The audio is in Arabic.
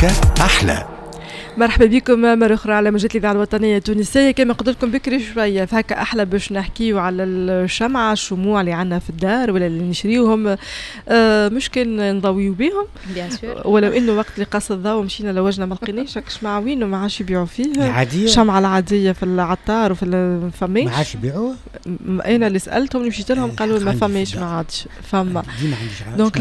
هكا أحلى. مرحبا بكم مرة أخرى على موجات الإذاعة الوطنية التونسية. كما قلت لكم بكري شوية فهكا أحلى باش نحكيو على الشمعة الشموع اللي عنا في الدار ولا اللي نشريوهم، مشكل نضويو بيهم ولو إنه وقت اللي قص الضوء مشينا لوجنا ما لقيناش شمعة وين وما عادش يبيعوا فيه العادية، الشمعة العادية في العطار وفي الفماش ما عادش يبيعوها. أنا اللي سألتهم اللي مشيت لهم قالوا ما فماش ما عادش فما. ديما عندي